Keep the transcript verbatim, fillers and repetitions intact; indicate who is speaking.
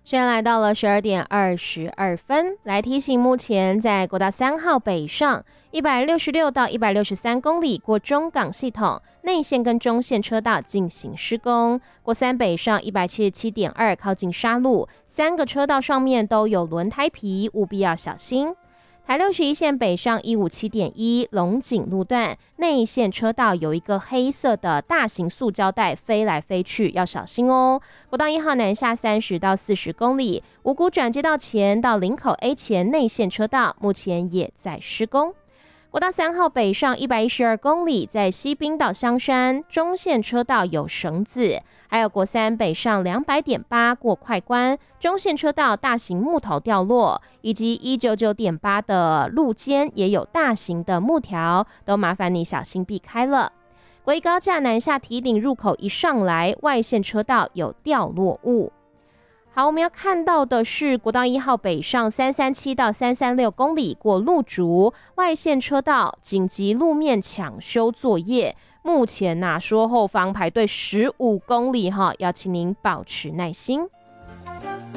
Speaker 1: 时间来到了十二点二十二分，来提醒目前在国道三号北上一百六十六到一百六十三公里过中港系统内线跟中线车道进行施工，国三北上一百七十七点二靠近沙路，三个车道上面都有轮胎皮，务必要小心。台六十一线北上一五七点一龙井路段内线车道有一个黑色的大型塑胶袋飞来飞去，要小心哦。国道一号南下三十到四十公里，五股转接道前到林口 A 前内线车道目前也在施工。国道三号北上一百一十二公里，在西滨到香山中线车道有绳子，还有国三北上两百点八过快关中线车道大型木头掉落，以及一九九点八的路肩也有大型的木条，都麻烦你小心避开了。国一高架南下堤顶入口一上来，外线车道有掉落物。好，我们要看到的是国道一号北上三三七到三三六公里过路竹外线车道紧急路面抢修作业，目前呐、啊、说后方排队十五公里哈，要请您保持耐心。